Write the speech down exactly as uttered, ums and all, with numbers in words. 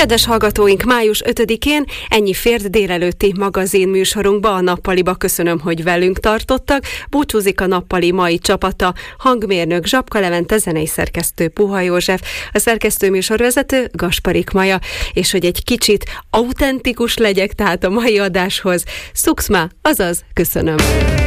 Kedves hallgatóink, május ötödikén ennyi fért délelőtti magazin műsorunkba, a Nappaliba. Köszönöm, hogy velünk tartottak. Búcsúzik a Nappali mai csapata: hangmérnök Zsapka Levente, zenei szerkesztő Puha József, a szerkesztő műsorvezető Gasparik Maja, és hogy egy kicsit autentikus legyek tehát a mai adáshoz, Szukszma, azaz köszönöm.